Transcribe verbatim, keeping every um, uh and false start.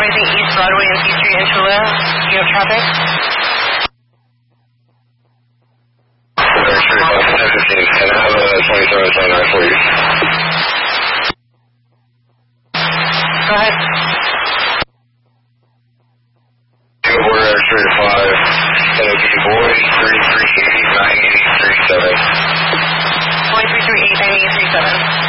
advising East Broadway and P Street in Tula. Do you have traffic? ten fifteen, and I have a twenty-seven twenty-nine for you. Go ahead. Order X-ray to five, and it'll be Boyd three three eight nine eight three seven. Boyd three three eight nine eight three seven.